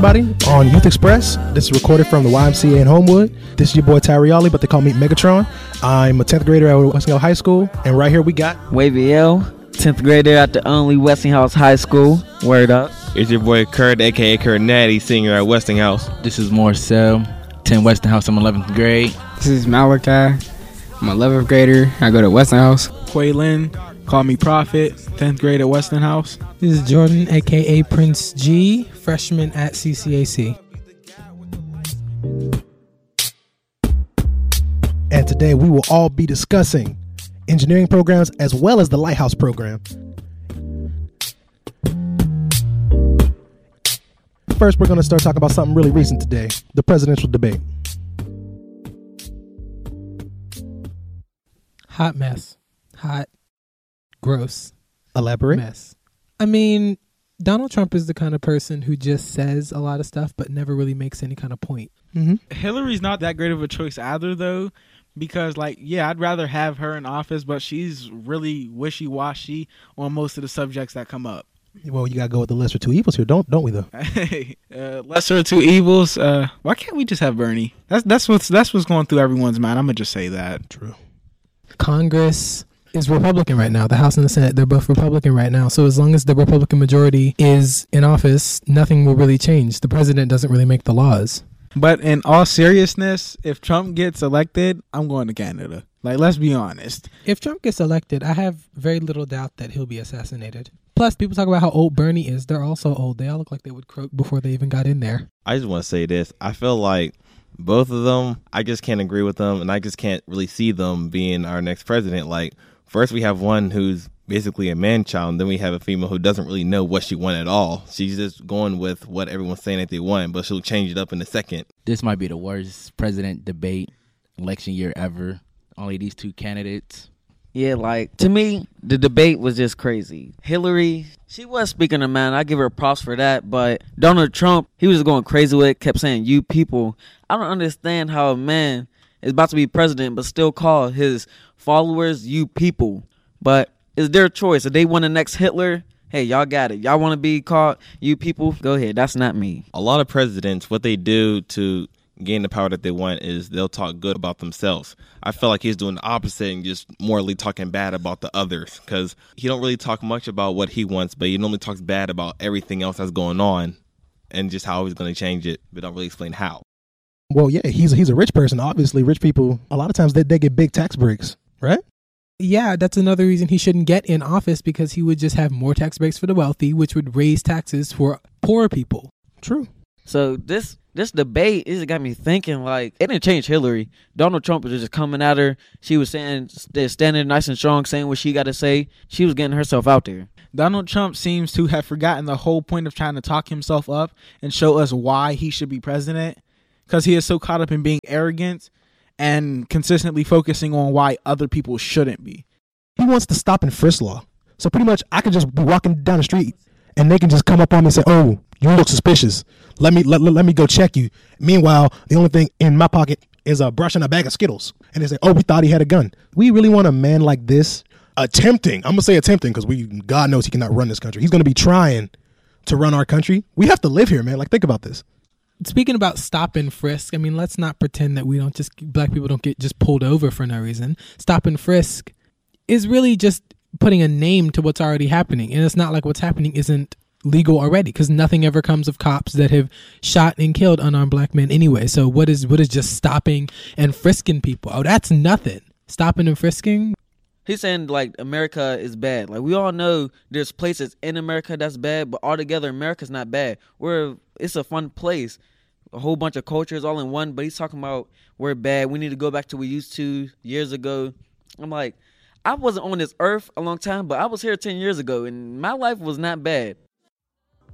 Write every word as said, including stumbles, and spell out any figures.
Everybody on Youth Express. This is recorded from the Y M C A in Homewood. This is your boy Tyrioli, but they call me Megatron. I'm a tenth grader at Westinghouse High School, and right here we got Wavy L, tenth grader at the only Westinghouse High School. Word up. It's your boy Kurt, aka Kurt Natty, senior at Westinghouse. This is Marcel, ten Westinghouse. I'm eleventh grade. This is Malachi. I'm eleventh grader. I go to Westinghouse. Quaylin, call me Prophet, tenth grade at Westinghouse. This is Jordan, a k a. Prince G, freshman at C C A C. And today we will all be discussing engineering programs as well as the Lighthouse program. First, we're going to start talking about something really recent today, the presidential debate. Hot mess. Hot, gross Elaborate. mess. I mean, Donald Trump is the kind of person who just says a lot of stuff but never really makes any kind of point. Mm-hmm. Hillary's not that great of a choice either, though, because, like, yeah, I'd rather have her in office, but she's really wishy-washy on most of the subjects that come up. Well, you got to go with the lesser two evils here, don't don't we, though? Hey, uh, lesser of two evils. Uh, why can't we just have Bernie? That's that's what's that's what's going through everyone's mind. I'm gonna just say that. True. Congress is Republican right now. The House and the Senate, they're both Republican right now. So as long as the Republican majority is in office, nothing will really change. The president doesn't really make the laws. But in all seriousness, if Trump gets elected, I'm going to Canada. Like, let's be honest. If Trump gets elected, I have very little doubt that he'll be assassinated. Plus, people talk about how old Bernie is. They're all so old. They all look like they would croak before they even got in there. I just want to say this. I feel like both of them, I just can't agree with them, and I just can't really see them being our next president. Like, first we have one who's basically a man-child, and then we have a female who doesn't really know what she wants at all. She's just going with what everyone's saying that they want, but she'll change it up in a second. This might be the worst president debate election year ever. Only these two candidates. Yeah, like, to me, the debate was just crazy. Hillary, she was speaking her mind. I give her props for that. But Donald Trump, he was going crazy with it, kept saying, you people. I don't understand how a man is about to be president but still call his followers you people. But it's their choice. If they want the next Hitler, hey, y'all got it. Y'all want to be called you people? Go ahead. That's not me. A lot of presidents, what they do to gain the power that they want is they'll talk good about themselves. I feel like he's doing the opposite and just morally talking bad about the others, because he don't really talk much about what he wants, but he normally talks bad about everything else that's going on and just how he's going to change it, but don't really explain how. Well, yeah, he's he's a rich person. Obviously, rich people, a lot of times they, they get big tax breaks, right? Yeah, that's another reason he shouldn't get in office, because he would just have more tax breaks for the wealthy, which would raise taxes for poor people. True. So this this debate, it just got me thinking, like, it didn't change Hillary. Donald Trump was just coming at her. She was saying, standing nice and strong, saying what she got to say. She was getting herself out there. Donald Trump seems to have forgotten the whole point of trying to talk himself up and show us why he should be president, because he is so caught up in being arrogant and consistently focusing on why other people shouldn't be. He wants to stop and frisk law. So pretty much I could just be walking down the street and they can just come up on me and say, oh, you look suspicious. Let me let, let, let me go check you. Meanwhile, the only thing in my pocket is a brush and a bag of Skittles. And they say, oh, we thought he had a gun. We really want a man like this attempting. I'm going to say attempting because we God knows he cannot run this country. He's going to be trying to run our country. We have to live here, man. Like, think about this. Speaking about stop and frisk, I mean, let's not pretend that we don't just, black people don't get just pulled over for no reason. Stop and frisk is really just putting a name to what's already happening. And it's not like what's happening isn't legal already, because nothing ever comes of cops that have shot and killed unarmed black men anyway. So what is what is just stopping and frisking people? Oh, that's nothing. Stopping and frisking? He's saying, like, America is bad. Like, we all know there's places in America that's bad, but altogether America's not bad. We're it's a fun place. A whole bunch of cultures all in one, but he's talking about we're bad. We need to go back to what we used to years ago. I'm like, I wasn't on this earth a long time, but I was here ten years ago, and my life was not bad.